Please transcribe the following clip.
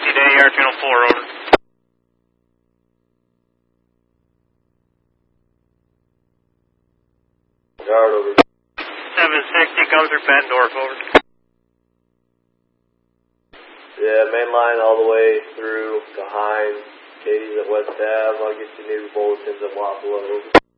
to AR Channel 4, over. Guard, over. 760 comes through Bettendorf, over. Yeah, main line all the way through to Hines. Katie's at West Ave. I'll get you new bulletins at Wapello, over.